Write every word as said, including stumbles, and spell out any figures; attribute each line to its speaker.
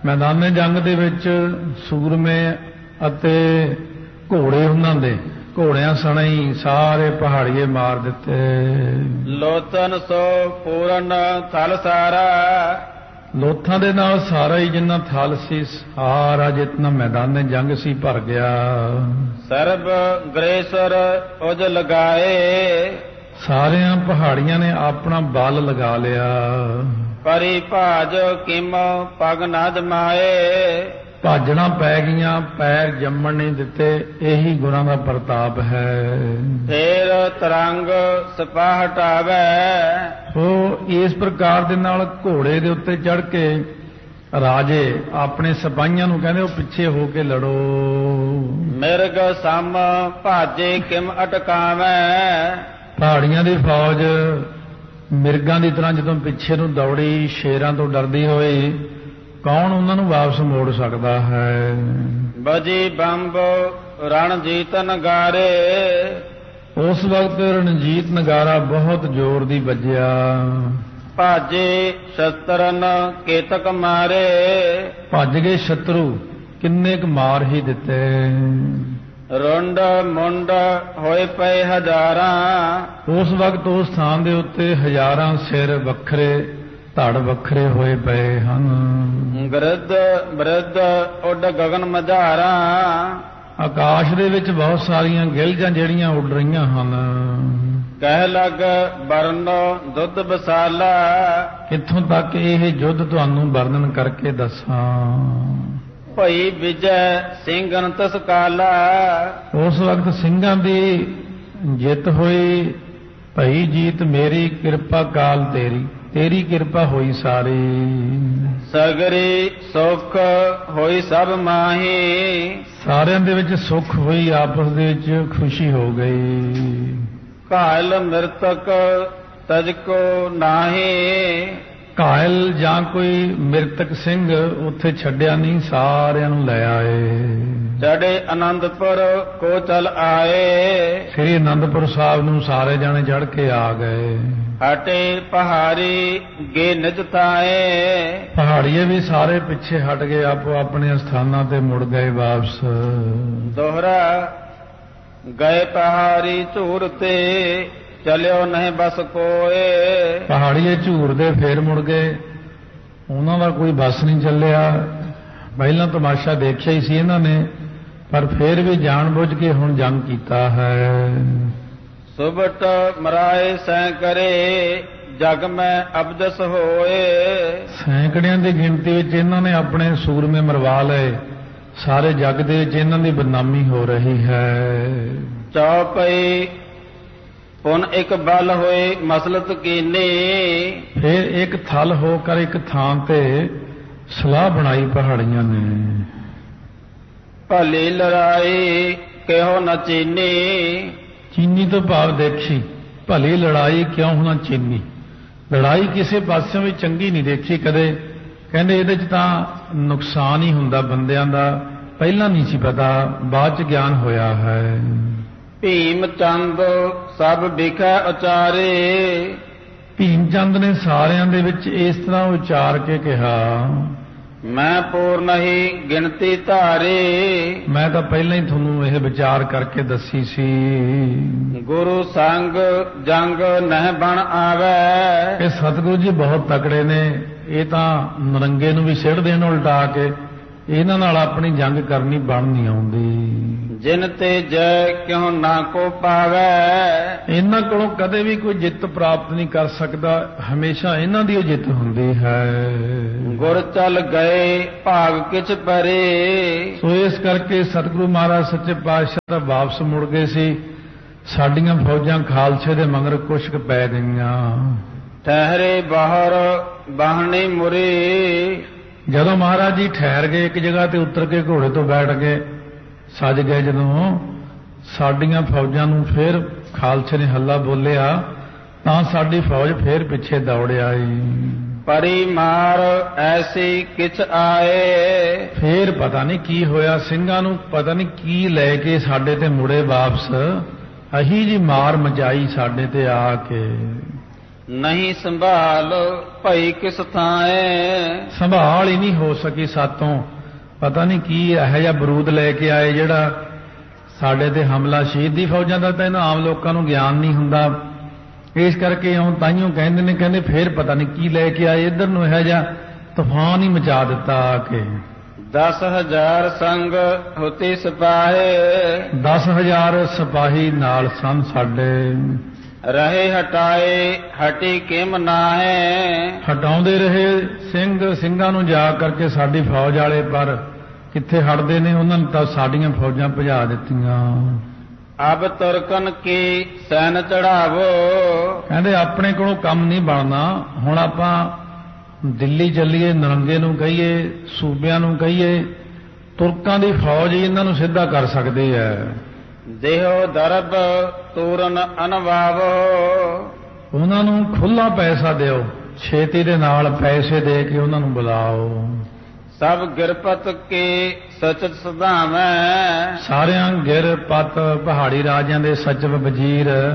Speaker 1: मैदाने जंग दे विच सूरमे अते घोड़े उन्हां दे घोड़ियां सने ही सारे पहाड़िए मार दिते।
Speaker 2: लोथन सो पूरन थल सारा,
Speaker 1: लोथां दे नाल सारा ही जिन्ना थल सी सारा जितना मैदाने जंग सी भर गया।
Speaker 2: सर्ब ग्रेसर उज लगाए,
Speaker 1: सारियां पहाड़ियां ने अपना बल लगा लिया।
Speaker 2: परी भाज किम पग ना जमाए,
Speaker 1: भाजना पै गईयां पैर जम्मण नहीं दिते। यही गुणां दा प्रताप है।
Speaker 2: फेर तरंग सिपाह हटावे,
Speaker 1: सो इस प्रकार दे नाल घोड़े दे उत्ते चढ़ के राजे अपने सिपाहियां नूं कहंदे ओ पिछे हो के लड़ो।
Speaker 2: मिर्ग सम भाजे किम अटकावे,
Speaker 1: पहाड़ियां दी फौज मिर्गां दी तरह जदों पिछे नूं दौड़ी शेरां तो डरदी होई, कौन उन्हां नूं वापस मोड़ सकदा है।
Speaker 2: बजी बंब रणजीत नगारे,
Speaker 1: उस वक्त रणजीत नगारा बहुत जोर दी बजया।
Speaker 2: भाजे शस्त्रन केतक मारे,
Speaker 1: भज गए शत्रु किन्ने क मार ही दिते।
Speaker 2: रुंड मुंड होए पे हजारां,
Speaker 1: उस वक्त उस स्थान दे उत्ते हजारां सिर वखरे धड़ वखरे होए पए हन।
Speaker 2: गृद बृद उड गगन मझारां,
Speaker 1: आकाश दे विच बहुत सारियां गिलजां ਜਿਹੜੀਆਂ ਉੱਡ ਰਹੀਆਂ ਹਨ।
Speaker 2: ਕਹਿ ਲਗ ਬਰਨੋ ਦੁੱਧ ਬਸਾਲਾ,
Speaker 1: ਕਿੱਥੋਂ ਤੱਕ ਇਹ ਯੁੱਧ ਤੁਹਾਨੂੰ ਵਰਣਨ ਕਰਕੇ ਦੱਸਾਂ।
Speaker 2: ਭਈ ਵਿਜੈ ਸਿੰਘਨ ਤਸ ਕਾਲਾ,
Speaker 1: ਉਸ ਵਕਤ ਸਿੰਘਾਂ ਦੀ ਜਿੱਤ ਹੋਈ। ਭਈ ਜੀਤ ਮੇਰੀ ਕਿਰਪਾ ਕਾਲ ਤੇਰੀ, तेरी कृपा होई सारी।
Speaker 2: सगरी सुख होई सब माही,
Speaker 1: सारियां दे विच सुख होई आपस दे विच खुशी हो गई।
Speaker 2: घायल मृतक तजको नाही,
Speaker 1: घायल जां कोई मृतक सिंह उत्थे छड्डिया नहीं, सारियां नूं लै आए।
Speaker 2: चढ़े आनंदपुर को चल आए,
Speaker 1: श्री आनंदपुर साहब नूं सारे जाने चढ़ के आ गए।
Speaker 2: हटे पहाड़ी गे निज थाए,
Speaker 1: पहाड़िए भी सारे पिछे हट गए, आपो अपने स्थानां ते मुड़ गए वापस।
Speaker 2: दोहरा गए पहाड़ी झूर ते, चलियो नहीं बस कोए।
Speaker 1: पहाड़िए झूर दे फिर मुड़ गए, उन्हां दा कोई बस नहीं चलिया। पहला तमाशा देखिया ही सी इन्हां ने, पर फिर भी जानबूझ के हुण जंग कीता है।
Speaker 2: सुबट मराए सैकड़े, जग में अबजस होए।
Speaker 1: सैकड़ियां की गिनती विच इन्हां ने अपने सूरमे मरवा लए, सारे जग दे विच इन्हां दी बदनामी हो रही है।
Speaker 2: चौपई पुन एक बल होए मसलत कीनी,
Speaker 1: फिर एक थल होकर एक थां ते सलाह बनाई पहाड़ियां ने।
Speaker 2: भली लड़ाई कहो न चीनी,
Speaker 1: चीनी तो भाव देखी, भली लड़ाई क्यों होना चीनी। लड़ाई किसी पासों भी चंगी नहीं देखी कदे। कहंदे इहदे च तां नुकसान ही हुंदा बंदियां दा, पहला नहीं सी पता, बाद च ज्ञान होया है।
Speaker 2: भीम चंद सब बिखै उचारे,
Speaker 1: भीम चंद ने सारियां दे विच इस तरह उचार के कहा,
Speaker 2: मैं पूर्ण ही गिनती धारे।
Speaker 1: मैं तो पहले ही थोनू यह विचार करके दसी सी।
Speaker 2: गुरु संग जंग नह बन आवे,
Speaker 1: ये सतगुरु जी बहुत तकड़े ने, ये तो नरंगे नूं भी सिड़ देण उल्टा के, इन्हां नाल अपनी जंग करनी बन नहीं आउंदी।
Speaker 2: जिन ते जय क्यों ना को पावे,
Speaker 1: इन्हां कोलों कदे भी कोई जित प्राप्त नहीं कर सकता, हमेशा इन्हां दी जित हुंदी है।
Speaker 2: गुर चल गए भाग किछ परे,
Speaker 1: सो इस करके सतगुरु महाराज सच्चे पातशाह वापस मुड़ गए सी। साडियां फौजां खालसे दे मगर कुछ क पै गईयां।
Speaker 2: ठहरे बाहर बाहनी मुरी,
Speaker 1: जदों महाराज जी ठहर गए एक जगह ते उतर के घोड़े तो बैठ गए, सज गए, जदों साडियां फौजां नूं फिर खालसे ने हल्ला बोलिया तां साडी फौज फिर पिछे दौड़ आई।
Speaker 2: परी मार ऐसी किछ आए,
Speaker 1: फिर पता नहीं की होया, ਸਿੰਘਾਂ ਨੂੰ पता नहीं की लैके साडे ते मुड़े वापस। अही जी मार मचाई साडे ते आके।
Speaker 2: ਨਹੀਂ ਸੰਭਾਲ ਭਈ ਕਿਸ ਥਾਏ।
Speaker 1: ਸੰਭਾਲ ਹੀ ਨਹੀਂ ਹੋ ਸਕੀ ਸਾਤੋਂ। ਪਤਾ ਨਹੀਂ ਕੀ ਇਹੋ ਜਿਹਾ ਬਰੂਦ ਲੈ ਕੇ ਆਏ ਜਿਹੜਾ ਸਾਡੇ ਤੇ ਹਮਲਾ। ਸ਼ਹੀਦੀ ਫੌਜਾਂ ਦਾ ਤਾਂ ਇਹਨਾਂ ਆਮ ਲੋਕਾਂ ਨੂੰ ਗਿਆਨ ਨਹੀਂ ਹੁੰਦਾ, ਇਸ ਕਰਕੇ ਹੁਣ ਤਾਈਓ ਕਹਿੰਦੇ ਨੇ, ਕਹਿੰਦੇ ਫੇਰ ਪਤਾ ਨਹੀਂ ਕੀ ਲੈ ਕੇ ਆਏ ਇੱਧਰ ਨੂੰ, ਇਹੋ ਜਿਹਾ ਤੂਫਾਨ ਹੀ ਮਚਾ ਦਿੱਤਾ ਆ ਕੇ।
Speaker 2: ਦਸ ਹਜ਼ਾਰ ਸੰਗ ਹੋਤੀ ਸਿਪਾਹੇ।
Speaker 1: ਦਸ ਹਜ਼ਾਰ ਸਿਪਾਹੀ ਨਾਲ ਸਨ ਸਾਡੇ।
Speaker 2: ਰਹੇ ਹਟਾਏ ਹਟੀ ਕਿਮ ਨਾਹੇ।
Speaker 1: ਹਟਾਉਂਦੇ ਰਹੇ ਸਿੰਘ ਸਿੰਘਾਂ ਨੂੰ ਜਾ ਕਰਕੇ ਸਾਡੀ ਫੌਜ ਵਾਲੇ, ਪਰ ਕਿੱਥੇ ਹਟਦੇ ਨੇ, ਉਹਨਾਂ ਨੂੰ ਤਾਂ ਸਾਡੀਆਂ ਫੌਜਾਂ ਭਜਾ ਦਿੱਤੀਆਂ।
Speaker 2: ਅਬ ਤੁਰਕਨ ਕੀ ਸੈਨ ਚੜਾਵੋ।
Speaker 1: ਕਹਿੰਦੇ ਆਪਣੇ ਕੋਲੋਂ ਕੰਮ ਨਹੀਂ ਬਣਨਾ, ਹੁਣ ਆਪਾਂ ਦਿੱਲੀ ਚੱਲੀਏ, ਨਰੰਗੇ ਨੂੰ ਕਹੀਏ, ਸੂਬਿਆਂ ਨੂੰ ਕਹੀਏ, ਤੁਰਕਾਂ ਦੀ ਫੌਜ ਹੀ ਇਹਨਾਂ ਨੂੰ ਸਿੱਧਾ ਕਰ ਸਕਦੀ ਹੈ।
Speaker 2: ਦੇਹੋ ਦਰਬ ਤੂਰਨ ਅਨਵਾਵੋ।
Speaker 1: ਉਹਨਾਂ ਨੂੰ ਖੁੱਲਾ ਪੈਸਾ ਦਿਓ, ਛੇਤੀ ਦੇ ਨਾਲ ਪੈਸੇ ਦੇ ਕੇ ਉਹਨਾਂ ਨੂੰ ਬੁਲਾਓ।
Speaker 2: ਸਭ ਗਿਰਪਤ ਕੇ ਸਚਤ ਸਧਾਵੈ।
Speaker 1: ਸਾਰਿਆਂ ਗਿਰਪਤ ਪਹਾੜੀ ਰਾਜਿਆਂ ਦੇ ਸਚਿਵ ਵਜ਼ੀਰ